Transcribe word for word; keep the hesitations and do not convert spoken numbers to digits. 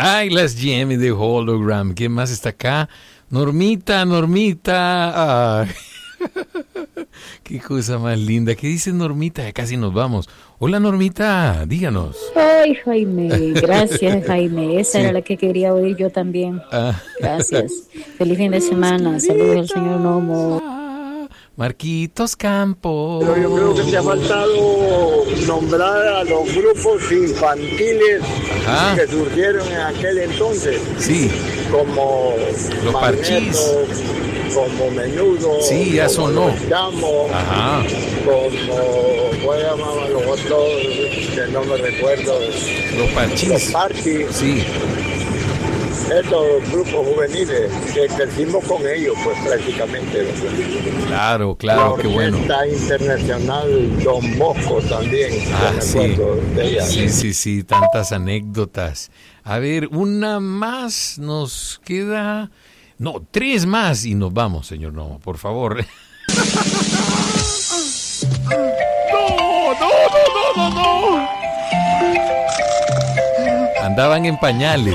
Ay, las G M de Hologram. ¿Quién más está acá? Normita, Normita. Ay. Qué cosa más linda. ¿Qué dice Normita? Ya casi nos vamos. Hola, Normita, díganos. Ay, Jaime, gracias, Jaime. Esa Sí. era la que quería oír yo también. Ah. Gracias. Feliz fin de semana. Saludos al señor Nomo. Marquitos Campos. Pero yo creo que te ha faltado nombrar a los grupos infantiles Ajá. que surgieron en aquel entonces, Sí, como Los Magneto, Parchís. como Menudo, Sí, ya como sonó. Los Chamos, Ajá. como, ¿cómo llamaban los otros? Que no me recuerdo. Los Los Parchís. Parchís, Sí, estos grupos juveniles que crecimos con ellos, pues prácticamente. claro, claro, qué bueno. La Orquesta Internacional Don Bosco también, Ah, yo me sí. acuerdo de ella. Sí, sí, sí, tantas anécdotas. A ver, una más nos queda. No, tres más y nos vamos, señor Nomo, por favor. No, no, no, no, no, no. Andaban en pañales.